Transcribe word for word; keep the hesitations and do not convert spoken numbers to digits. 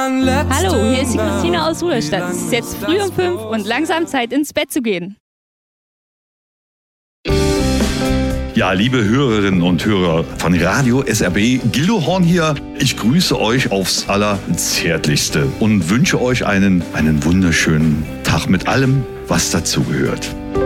Hallo, hier ist die Christine aus Ruderstadt. Es ist jetzt früh um fünf und langsam Zeit ins Bett zu gehen. Ja, liebe Hörerinnen und Hörer von Radio S R B, Gildo Horn hier. Ich grüße euch aufs Allerzärtlichste und wünsche euch einen, einen wunderschönen Tag mit allem, was dazugehört.